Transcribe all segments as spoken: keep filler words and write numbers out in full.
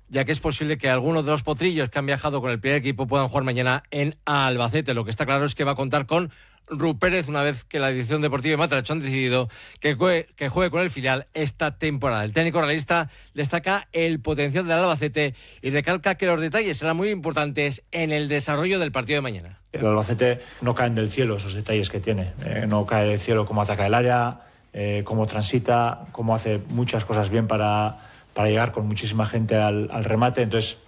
ya que es posible que algunos de los potrillos que han viajado con el primer equipo puedan jugar mañana en Albacete. Lo que está claro es que va a contar con Ru Pérez una vez que la dirección deportiva de Matarachó han decidido que juegue, que juegue con el filial esta temporada. El técnico realista destaca el potencial del Albacete y recalca que los detalles serán muy importantes en el desarrollo del partido de mañana. El Albacete no caen del cielo esos detalles que tiene, eh, no cae del cielo cómo ataca el área, eh, cómo transita, cómo hace muchas cosas bien para, para llegar con muchísima gente al, al remate. Entonces,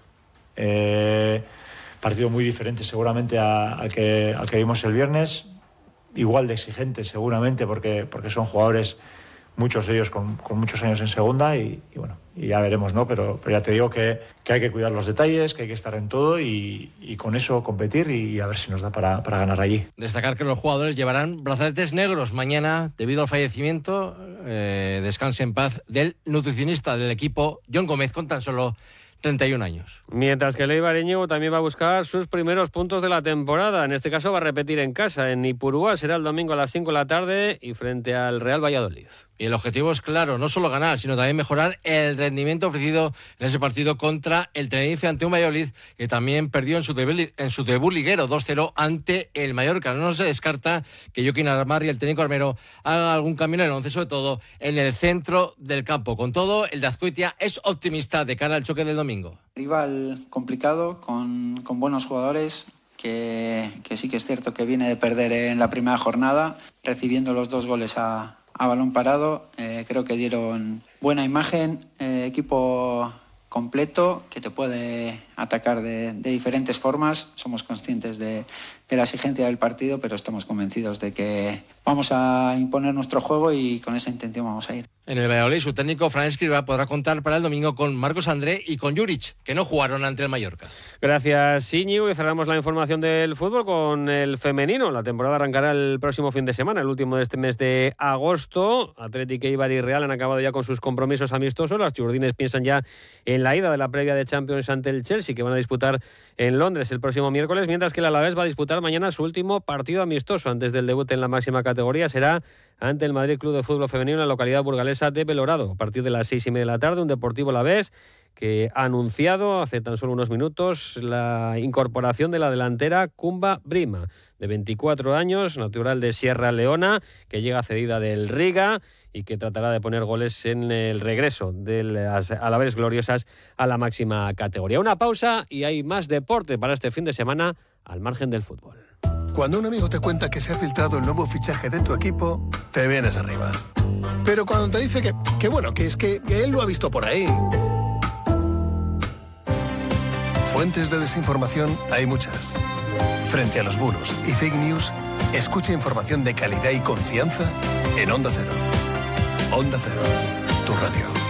eh, partido muy diferente seguramente a, al, que, al que vimos el viernes. Igual de exigentes seguramente porque, porque son jugadores, muchos de ellos con, con muchos años en segunda y, y bueno, y ya veremos, ¿no? Pero, pero ya te digo que, que hay que cuidar los detalles, que hay que estar en todo y, y con eso competir y a ver si nos da para, para ganar allí. Destacar que los jugadores llevarán brazaletes negros mañana debido al fallecimiento, eh, descanse en paz, del nutricionista del equipo, John Gómez, con tan solo treinta y un años. Mientras que el Eibar Íñigo también va a buscar sus primeros puntos de la temporada. En este caso va a repetir en casa, en Ipurúa. Será el domingo a las cinco de la tarde y frente al Real Valladolid. Y el objetivo es claro, no solo ganar, sino también mejorar el rendimiento ofrecido en ese partido contra el Tenerife ante un Valladolid que también perdió en su debut, en su debut liguero dos cero ante el Mallorca. No se descarta que Joaquín Armar y el técnico armero hagan algún cambio en el once, sobre todo en el centro del campo. Con todo, el de Azcoitia es optimista de cara al choque del domingo. Rival complicado, con, con buenos jugadores, que, que sí que es cierto que viene de perder en la primera jornada, recibiendo los dos goles a, a balón parado. Eh, creo que dieron buena imagen, eh, equipo completo que te puede atacar de, de diferentes formas. Somos conscientes de, de la exigencia del partido, pero estamos convencidos de que vamos a imponer nuestro juego y con esa intención vamos a ir. En el Valladolid, su técnico, Fran Escribá, podrá contar para el domingo con Marcos André y con Juric, que no jugaron ante el Mallorca. Gracias, Íñigo. Y cerramos la información del fútbol con el femenino. La temporada arrancará el próximo fin de semana, el último de este mes de agosto. Atlético, Eibar y Real han acabado ya con sus compromisos amistosos. Las tiurdines piensan ya en la ida de la previa de Champions ante el Chelsea, que van a disputar en Londres el próximo miércoles, mientras que el Alavés va a disputar mañana su último partido amistoso antes del debut en la máxima categoría. Será ante el Madrid Club de Fútbol Femenino en la localidad burgalesa de Belorado, a partir de las seis y media de la tarde. Un Deportivo Alavés que ha anunciado hace tan solo unos minutos la incorporación de la delantera Kumba Brima, de veinticuatro años, natural de Sierra Leona, que llega cedida del Riga y que tratará de poner goles en el regreso de las Alavés gloriosas a la máxima categoría. Una pausa y hay más deporte para este fin de semana al margen del fútbol. Cuando un amigo te cuenta que se ha filtrado el nuevo fichaje de tu equipo, te vienes arriba. Pero cuando te dice que, que bueno, que es que, que él lo ha visto por ahí. Fuentes de desinformación hay muchas. Frente a los bulos y fake news, escucha información de calidad y confianza en Onda Cero. Onda Cero, tu radio.